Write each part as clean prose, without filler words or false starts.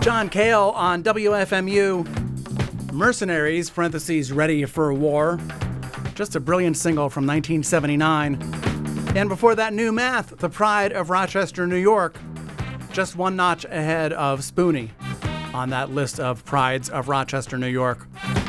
John Cale on WFMU. Mercenaries, parentheses, Ready for War. Just a brilliant single from 1979. And before that, New Math, The Pride of Rochester, New York. Just one notch ahead of Spoonie on that list of prides of Rochester, New York.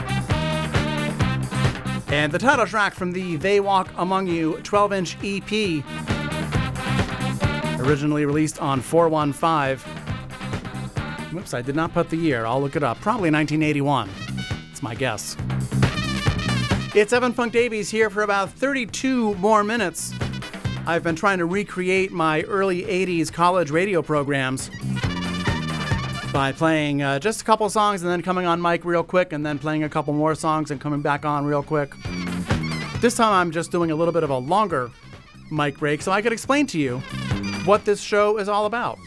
And the title track from the They Walk Among You 12-inch EP, originally released on 415. Whoops, I did not put the year. I'll look it up. Probably 1981. It's my guess. It's Evan Funk Davies here for about 32 more minutes. I've been trying to recreate my early 80s college radio programs by playing just a couple songs and then coming on mic real quick and then playing a couple more songs and coming back on real quick. This time I'm just doing a little bit of a longer mic break so I could explain to you what this show is all about.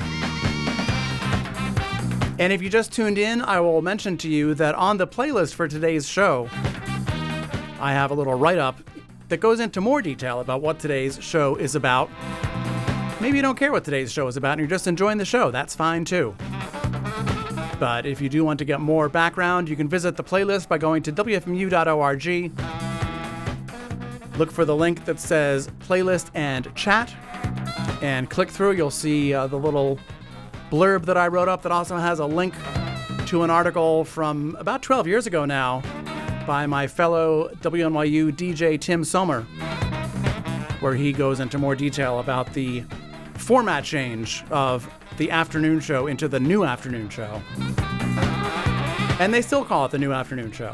And if you just tuned in, I will mention to you that on the playlist for today's show, I have a little write-up that goes into more detail about what today's show is about. Maybe you don't care what today's show is about and you're just enjoying the show. That's fine too. But if you do want to get more background, you can visit the playlist by going to wfmu.org. Look for the link that says Playlist and Chat and click through. You'll see the little blurb that I wrote up that also has a link to an article from about 12 years ago now by my fellow WNYU DJ Tim Sommer, where he goes into more detail about the format change of the afternoon show into the new afternoon show. And they still call it the new afternoon show.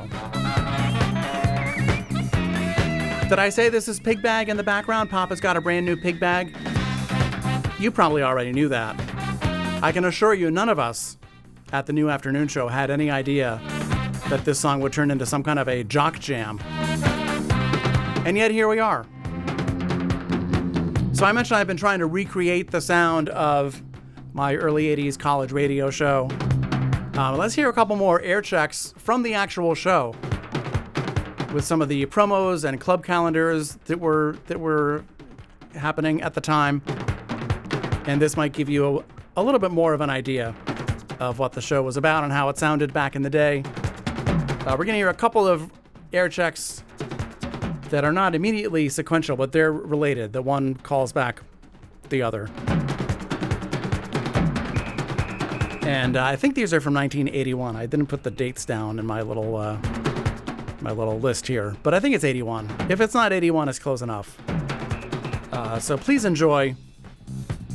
Did I say this is Pig Bag in the background? Papa's got a brand new Pig Bag. You probably already knew that. I can assure you none of us at the new afternoon show had any idea that this song would turn into some kind of a jock jam. And yet here we are. So I mentioned I've been trying to recreate the sound of my early 80s college radio show. Let's hear a couple more air checks from the actual show with some of the promos and club calendars that were happening at the time. And this might give you a little bit more of an idea of what the show was about and how it sounded back in the day. We're going to hear a couple of air checks that are not immediately sequential, but they're related. The one calls back the other. And I think these are from 1981. I didn't put the dates down in my little list here, but I think it's 81. If it's not 81, it's close enough. So please enjoy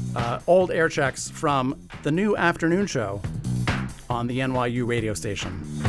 old air checks from the new afternoon show on the NYU radio station.